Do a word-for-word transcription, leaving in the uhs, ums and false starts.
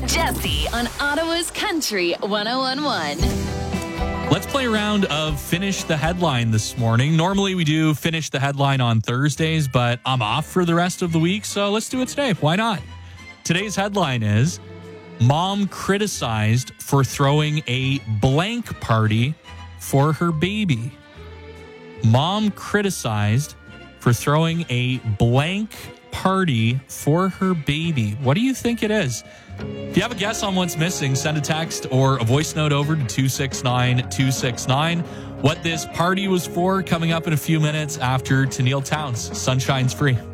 Jesse on Ottawa's Country one oh one point one. Let's play a round of Finish the Headline this morning. Normally we do Finish the Headline on Thursdays, but I'm off for the rest of the week, so let's do it today. Why not? Today's headline is, Mom criticized for throwing a blank party for her baby. Mom criticized for throwing a blank party for her baby. What do you think it is? If you have a guess on what's missing, send a text or a voice note over to two six nine two six nine. What this party was for, coming up in a few minutes after Tennille Townes. Sunshine's Free.